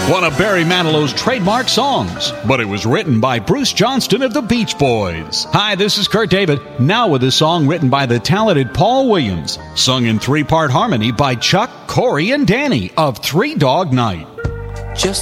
One of Barry Manilow's trademark songs, but it was written by Bruce Johnston of the Beach Boys. Hi, this is Kurt David, now with a song written by the talented Paul Williams, sung in three-part harmony by Chuck, Corey, and Danny of Three Dog Night.